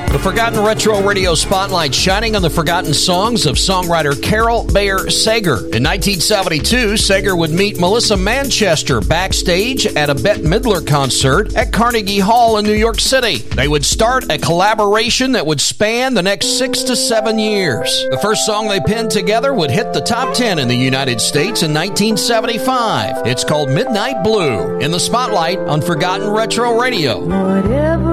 The Forgotten Retro Radio Spotlight shining on the forgotten songs of songwriter Carol Bayer Sager. In 1972, Sager would meet Melissa Manchester backstage at a Bette Midler concert at Carnegie Hall in New York City. They would start a collaboration that would span the next 6 to 7 years. The first song they penned together would hit the top 10 in the United States in 1975. It's called Midnight Blue in the Spotlight on Forgotten Retro Radio. Whatever